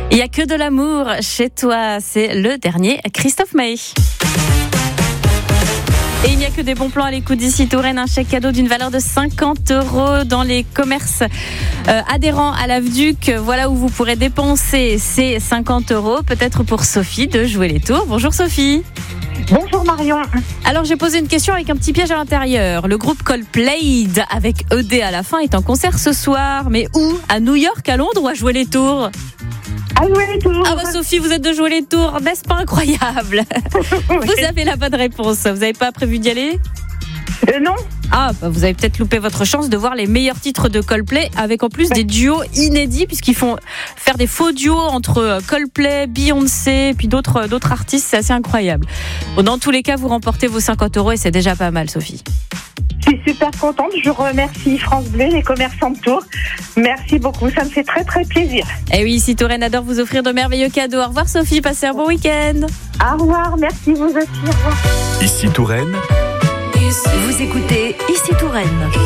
Il n'y a que de l'amour chez toi, c'est le dernier Christophe Maé. Et il n'y a que des bons plans à l'écoute d'ici Touraine, un chèque cadeau d'une valeur de 50 € dans les commerces adhérents à l'Aveduc. Voilà où vous pourrez dépenser ces 50 €, peut-être pour Sophie de jouer les tours. Bonjour Sophie. Bonjour Marion. Alors j'ai posé une question avec un petit piège à l'intérieur. Le groupe Coldplay avec ED à la fin est en concert ce soir, mais où ? À New York, à Londres ou à jouer les tours ? À jouer les tours. Ah bah Sophie, vous êtes de jouer les tours, n'est-ce pas incroyable ? Vous avez la bonne réponse. Vous n'avez pas prévu d'y aller ? Non. Ah bah vous avez peut-être loupé votre chance de voir les meilleurs titres de Coldplay, avec en plus des duos inédits, puisqu'ils font faire des faux duos entre Coldplay, Beyoncé, puis d'autres artistes. C'est assez incroyable. Bon, dans tous les cas, vous remportez vos 50 € et c'est déjà pas mal, Sophie. Je suis super contente. Je remercie France Bleu, les commerçants de Tours. Merci beaucoup. Ça me fait très très plaisir. Et oui, ici Touraine adore vous offrir de merveilleux cadeaux. Au revoir Sophie, passez un bon week-end. Au revoir. Merci vous aussi. Au revoir. Ici Touraine. Vous écoutez Ici Touraine.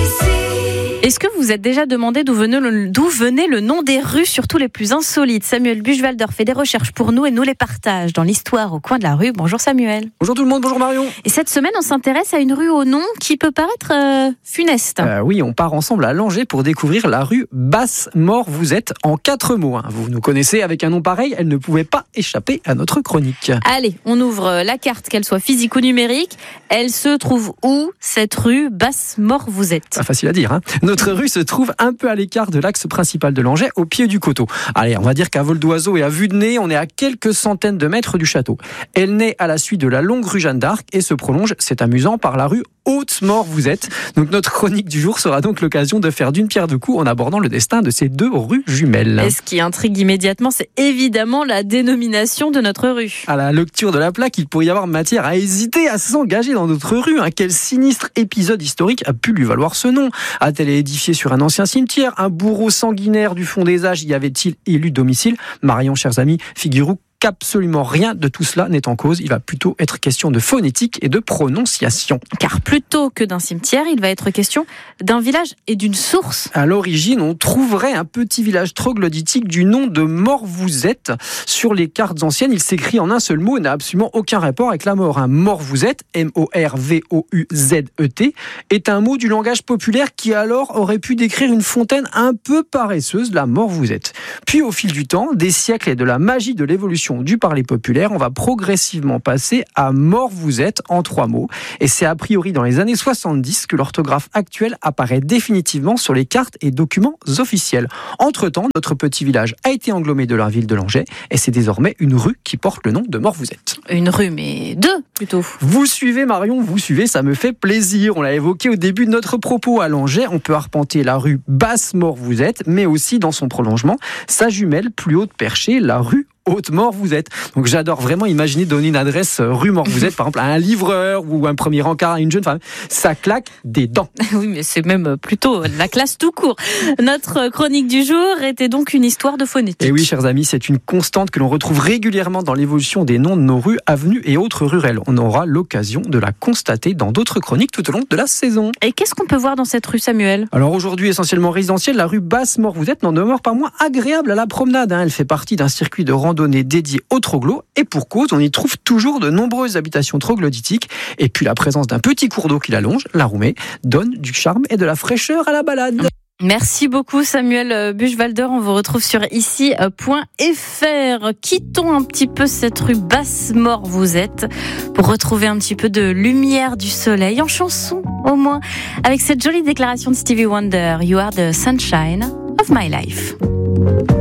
Est-ce que vous vous êtes déjà demandé d'où venait le nom des rues, surtout les plus insolites ? Samuel Buchwalder fait des recherches pour nous et nous les partage dans l'histoire au coin de la rue. Bonjour Samuel. Bonjour tout le monde, bonjour Marion. Et cette semaine, on s'intéresse à une rue au nom qui peut paraître funeste. Oui, on part ensemble à Langeais pour découvrir la rue Basse-Mort-Vous-Êtes en 4 mots. Vous nous connaissez, avec un nom pareil, elle ne pouvait pas échapper à notre chronique. Allez, on ouvre la carte, qu'elle soit physique ou numérique. Elle se trouve où, cette rue Basse-Mort-Vous-Êtes ? Pas facile à dire, hein. Notre rue se trouve un peu à l'écart de l'axe principal de Langeais, au pied du coteau. Allez, on va dire qu'à vol d'oiseau et à vue de nez, on est à quelques centaines de mètres du château. Elle naît à la suite de la longue rue Jeanne d'Arc et se prolonge, c'est amusant, par la rue Haute-Mort-Vous-Êtes. Donc notre chronique du jour sera donc l'occasion de faire d'une pierre deux coups en abordant le destin de ces deux rues jumelles. Et ce qui intrigue immédiatement, c'est évidemment la dénomination de notre rue. À la lecture de la plaque, il pourrait y avoir matière à hésiter à s'engager dans notre rue. Quel sinistre épisode historique a pu lui valoir ce nom ? A-t-elle édifié sur un ancien cimetière ? Un bourreau sanguinaire du fond des âges y avait-il élu domicile ? Marion, chers amis, figurez-vous qu'absolument rien de tout cela n'est en cause. Il va plutôt être question de phonétique et de prononciation. Car plutôt que d'un cimetière, il va être question d'un village et d'une source. À l'origine, on trouverait un petit village troglodytique du nom de Mort-Vous-Êtes. Sur les cartes anciennes, il s'écrit en un seul mot et n'a absolument aucun rapport avec la mort. Mort-Vous-Êtes, M-O-R-V-O-U-Z-E-T, est un mot du langage populaire qui alors aurait pu décrire une fontaine un peu paresseuse, la Mort-Vous-Êtes. Puis au fil du temps, des siècles et de la magie de l'évolution du parler populaire, on va progressivement passer à Mort-Vous-Êtes en 3 mots. Et c'est a priori dans les années 70 que l'orthographe actuelle apparaît définitivement sur les cartes et documents officiels. Entre-temps, notre petit village a été englobé de la ville de Langeais et c'est désormais une rue qui porte le nom de Mort-Vous-Êtes. Une rue, mais 2 plutôt. Vous suivez Marion, vous suivez, ça me fait plaisir. On l'a évoqué au début de notre propos. À Langeais, on peut arpenter la rue Basse-Mort-Vous-Êtes, mais aussi dans son prolongement, sa jumelle plus haute perchée, la rue Haute-Mort-Vous-Êtes. Donc j'adore vraiment imaginer donner une adresse rue Mort-Vous-Êtes, par exemple à un livreur ou un premier encart à une jeune femme. Ça claque des dents. Oui, mais c'est même plutôt la classe tout court. Notre chronique du jour était donc une histoire de phonétique. Et oui, chers amis, c'est une constante que l'on retrouve régulièrement dans l'évolution des noms de nos rues, avenues et autres rurales. On aura l'occasion de la constater dans d'autres chroniques tout au long de la saison. Et qu'est-ce qu'on peut voir dans cette rue, Samuel ? Alors aujourd'hui, essentiellement résidentielle, la rue Basse-Mort-Vous-Êtes n'en demeure pas moins agréable à la promenade. Elle fait partie d'un circuit de randonnée dédié aux troglos, et pour cause, on y trouve toujours de nombreuses habitations troglodytiques, et puis la présence d'un petit cours d'eau qui la longe, la Roumée, donne du charme et de la fraîcheur à la balade. Merci beaucoup Samuel Buchwalder, on vous retrouve sur ici.fr. Quittons un petit peu cette rue Basse-Mort-Vous-Êtes pour retrouver un petit peu de lumière du soleil, en chanson au moins, avec cette jolie déclaration de Stevie Wonder, You are the sunshine of my life.